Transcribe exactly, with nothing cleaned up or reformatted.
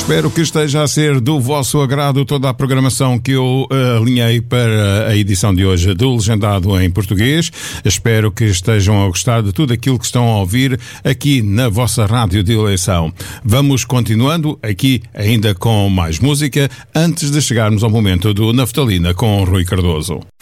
Espero que esteja a ser do vosso agrado toda a programação que eu uh, alinhei para a edição de hoje do Legendado em Português. Espero que estejam a gostar de tudo aquilo que estão a ouvir aqui na vossa rádio de eleição. Vamos continuando aqui ainda com mais música antes de chegarmos ao momento do Naftalina com Rui Cardoso.